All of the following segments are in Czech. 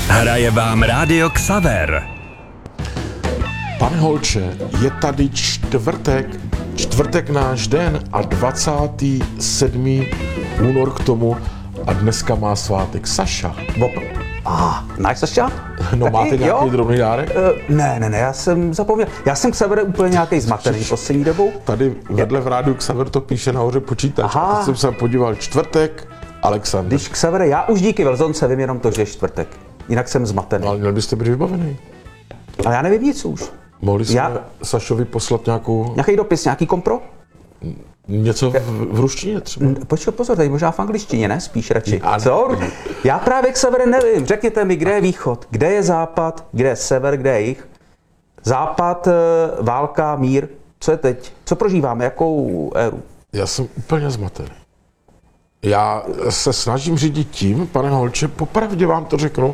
Hraje vám Rádio Xaver. Pane Holče, je tady čtvrtek náš den a 27. únor k tomu a dneska má svátek Saša. Náš Saša? No máte nějaký drobný dárek? Ne, já jsem zapomněl. Já jsem Xaver úplně nějaký zmatený poslední dobou. Tady vedle v rádiu Xaver to píše nahoře počítač. Aha. Teď jsem se podíval čtvrtek, Alexander. Když Xaver, já už díky Velzonce vím jenom to, že je čtvrtek. Jinak jsem zmatený. Ale měl byste být vybavený. Ale já nevím nic už. Mohli jsme Sašovi poslat Nějaký dopis, nějaký kompro? něco v ruštině třeba? Počkej, pozor, tady možná v angličtině, ne? Spíš radši. Ano. Co? Já právě Xaver nevím. Řekněte mi, kde je východ, kde je západ, kde je sever, kde je jih. Západ, válka, mír. Co je teď? Co prožíváme? Jakou éru? Já jsem úplně zmatený. Já se snažím řídit tím, pane Holče, popravdě vám to řeknu,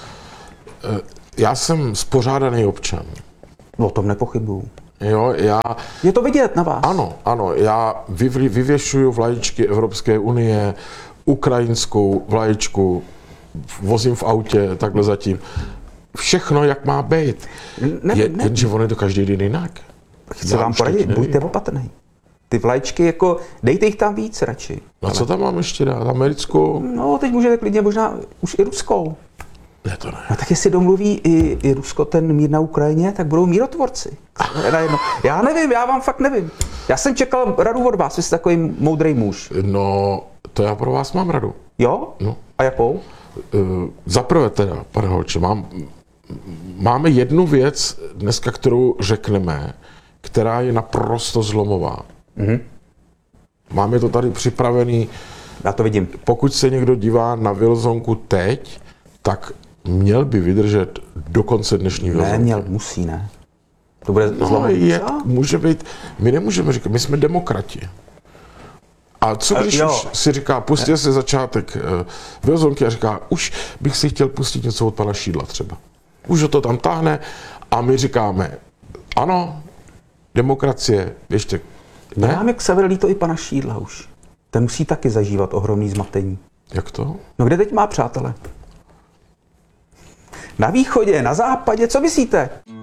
já jsem spořádaný občan. O tom nepochybuju. Jo, Je to vidět na vás. Ano, já vyvěšuju vlaječky Evropské unie, ukrajinskou vlaječku, vozím v autě, takhle zatím. Všechno, jak má být. Jenže on je to každý den jinak. Chci vám poradit, buďte opatrný. Ty vlaječky, jako, dejte jich tam víc radši. A co tam mám ještě dát? Americkou? No, teď můžete klidně možná už i ruskou. Ne, to ne. No tak jestli domluví i Rusko ten mír na Ukrajině, tak budou mírotvorci. Já nevím, já vám fakt nevím. Já jsem čekal radu od vás, vy jste takový moudrý muž. No, to já pro vás mám radu. Jo? No. A jakou? Zaprvé teda, pane Holče, máme jednu věc dneska, kterou řekneme, která je naprosto zlomová. Mhm. Máme to tady připravený. Já to vidím. Pokud se někdo dívá na Wilsonku teď, tak měl by vydržet do konce dnešní Wilsonky. Musí, ne? To bude No, zlomový. může být, my nemůžeme říkat, my jsme demokrati. A co když už si říká, pustil si začátek Wilsonky a říká, už bych si chtěl pustit něco od pana Šídla třeba. Už ho to tam táhne a my říkáme, ano, demokracie, ještě ne. Nám jak Xaver líto i pana Šídla už. Ten musí taky zažívat ohromný zmatení. Jak to? No kde teď má přátele? Na východě, na západě, co myslíte?